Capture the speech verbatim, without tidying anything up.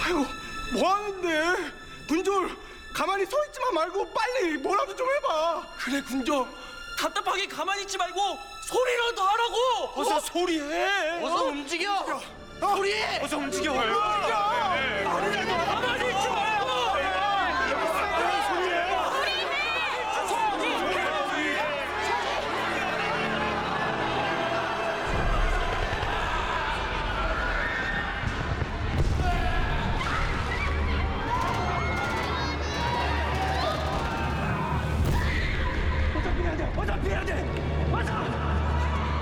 아이고 뭐 하는데? 군졸 가만히 서 있지만 말고 빨리 뭐라도 좀 해봐. 그래 군졸, 답답하게 가만히 있지 말고 소리라도 하라고. 어서 소리해. 어서 움직여. 어? 소리해. 어서 움직여. 움직여. 가만히 있지 마.